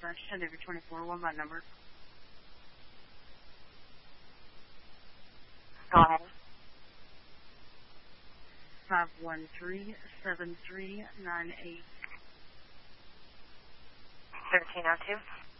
dispatch, 10 over 24, one by number. Go ahead. 513-7398. 1302.